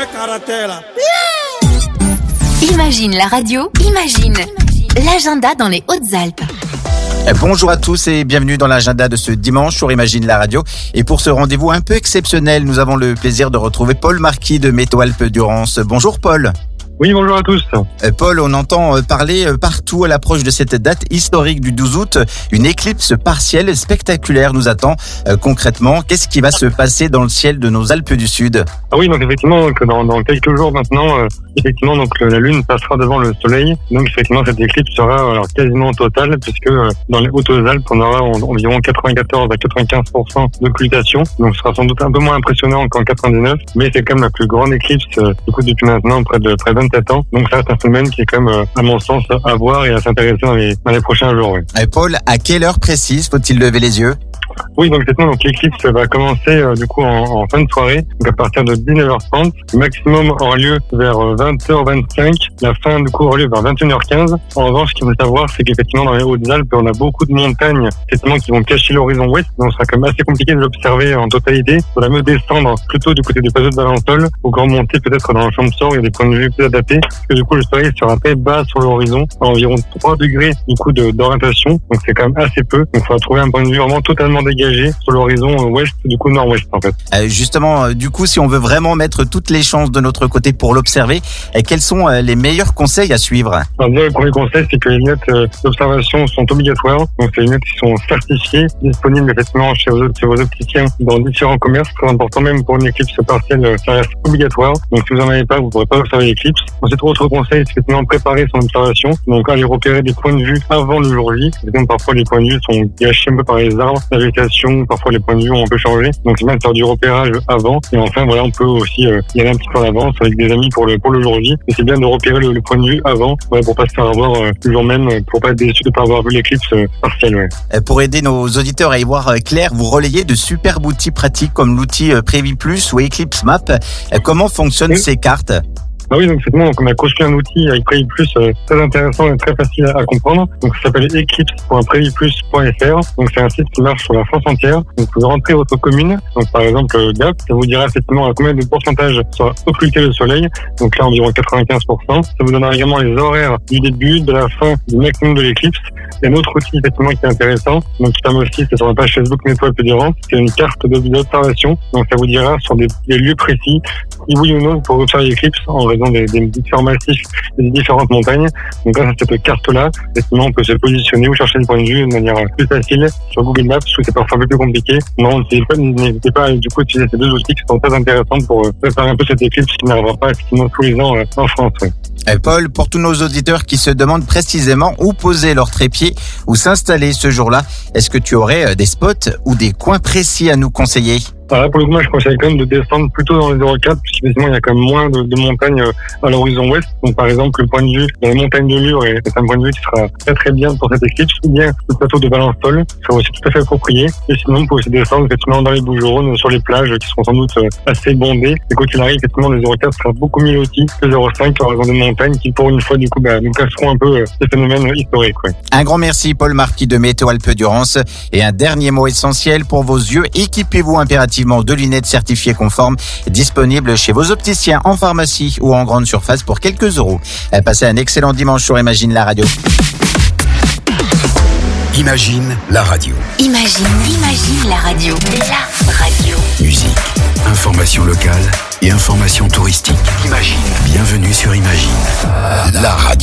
Imagine la radio, imagine l'agenda dans les Hautes-Alpes. Bonjour à tous et bienvenue dans l'agenda de ce dimanche sur Imagine la radio. Et pour ce rendez-vous un peu exceptionnel, nous avons le plaisir de retrouver Paul Marquis de Météo Alpes-Durance. Bonjour Paul. Oui, bonjour à tous. Paul, on entend parler partout à l'approche de cette date historique du 12 août. Une éclipse partielle spectaculaire nous attend. Concrètement, qu'est-ce qui va se passer dans le ciel de nos Alpes du Sud ? Ah oui, donc effectivement, dans quelques jours maintenant, effectivement, donc la Lune passera devant le Soleil. Donc effectivement, cette éclipse sera quasiment totale, puisque dans les Hautes-Alpes, on aura environ 94 à 95% d'occultation. Donc ce sera sans doute un peu moins impressionnant qu'en 99, mais c'est quand même la plus grande éclipse du coup depuis maintenant près de 27 ans. Donc ça reste un phénomène qui est quand même, à mon sens, à voir et à s'intéresser dans les prochains jours. Oui. Paul, à quelle heure précise faut-il lever les yeux ? Oui, donc l'éclipse va commencer du coup en fin de soirée, donc à partir de 19h30. Le maximum aura lieu vers 20h25. La fin du coup aura lieu vers 21h15. En revanche, ce qu'il faut savoir, c'est qu'effectivement dans les Hautes-Alpes, on a beaucoup de montagnes effectivement qui vont cacher l'horizon ouest. Donc ce sera quand même assez compliqué de l'observer en totalité. Il faudra mieux descendre plutôt du côté du plateau de Valensole ou remonter peut-être dans le Champsaur. Il y a des points de vue plus adaptés parce que du coup le soleil sera très bas sur l'horizon, à environ 3 degrés du coup d'orientation. Donc c'est quand même assez peu. Donc il faudra trouver un point de vue vraiment totalement dégagé sur l'horizon ouest, du coup nord-ouest en fait. Justement, du coup, si on veut vraiment mettre toutes les chances de notre côté pour l'observer, quels sont les meilleurs conseils à suivre ? Alors, le premier conseil, c'est que les lunettes d'observation sont obligatoires. Donc c'est les lunettes qui sont certifiées, disponibles effectivement chez vos opticiens dans différents commerces. Très important, même pour une éclipse partielle, ça reste obligatoire. Donc si vous n'en avez pas, vous ne pourrez pas observer l'éclipse. Ensuite, autre conseil, c'est effectivement préparer son observation. Donc aller repérer des points de vue avant le jour J. Donc parfois les points de vue sont gâchés un peu par les arbres, la végétation. Parfois les points de vue on peut changer, donc c'est bien de faire du repérage avant. Et enfin voilà, on peut aussi y aller un petit peu en avance avec des amis pour le jour J. Et c'est bien de repérer le point de vue avant, pour pas se faire avoir le jour même, pour pas être déçu de pas avoir vu l'éclipse partielle. Ouais. Pour aider nos auditeurs à y voir clair, vous relayez de superbes outils pratiques comme l'outil Prévis Plus ou Eclipse Map. Comment fonctionnent ces cartes ? Ah oui, donc effectivement, on a construit un outil avec Prévis Plus très intéressant et très facile à comprendre. Donc ça s'appelle eclipse.previpplus.fr. Donc c'est un site qui marche sur la France entière. Donc vous pouvez rentrer votre commune. Donc par exemple Gap, ça vous dira effectivement à combien de pourcentage sera occulté le soleil. Donc là environ 95%. Ça vous donnera également les horaires du début, de la fin, du maximum de l'éclipse. Il y a un autre outil effectivement qui est intéressant. Donc qui permet aussi, c'est sur la page Facebook Météo Alpes-Durance. C'est une carte d'observation. Donc ça vous dira sur des lieux précis si oui ou non vous pourrez observer l'éclipse en raison des différents massifs et des différentes montagnes. Donc grâce à cette carte-là, effectivement, on peut se positionner ou chercher des points de vue de manière plus facile sur Google Maps, où c'est parfois un peu plus compliqué. Non, n'hésitez pas du coup à utiliser ces deux outils qui sont très intéressants pour préparer un peu cette éclipse qui n'arrivera pas effectivement tous les ans en France. Ouais. Paul, pour tous nos auditeurs qui se demandent précisément où poser leur trépied ou s'installer ce jour-là, est-ce que tu aurais des spots ou des coins précis à nous conseiller ? Alors là, pour le coup, moi, je conseille quand même de descendre plutôt dans les 0,4, puisqu'effectivement, il y a quand même moins de montagnes à l'horizon ouest. Donc, par exemple, le point de vue dans les montagnes de Lure est un point de vue qui sera très très bien pour cette éclipse, ou bien le plateau de Valensole, qui sera aussi tout à fait approprié. Et sinon, vous pouvez aussi descendre effectivement dans les Bouches-du-Rhône, sur les plages, qui seront sans doute assez bondées. Et quoi qu'il arrive, effectivement, les 0,4 sera beaucoup mieux loti que 0,5 en raison des montagnes qui, pour une fois, du coup, nous casseront un peu ces phénomènes historiques. Ouais. Un grand merci, Paul Marquis de Météo Alpes-Durance. Et un dernier mot essentiel pour vos yeux, équipez-vous impérativement de lunettes certifiées conformes, disponibles chez vos opticiens en pharmacie ou en grande surface pour quelques euros. Passez un excellent dimanche sur Imagine la radio. Imagine la radio. Imagine la radio. La radio. Musique, information locale et information touristique. Imagine. Bienvenue sur Imagine la radio.